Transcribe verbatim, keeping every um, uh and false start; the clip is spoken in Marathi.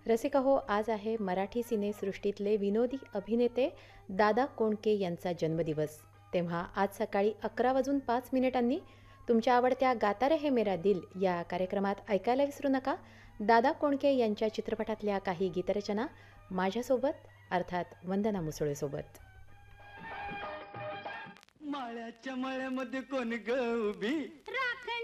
रसिका हो, आज आहे मराठी सिनेसृष्टीतले विनोदी अभिनेते दादा कोंडके यांचा जन्मदिवस. तेव्हा आज सकाळी अकरा वाजून पाच मिनिटांनी तुमच्या आवडत्या गाता रहे मेरा दिल या कार्यक्रमात ऐकायला विसरू नका. दादा कोंडके यांच्या चित्रपटातल्या काही गीतरचना माझ्यासोबत अर्थात वंदना मुसळेसोबत. माळ्याच्या मळ्यामध्ये कोण ग उभी,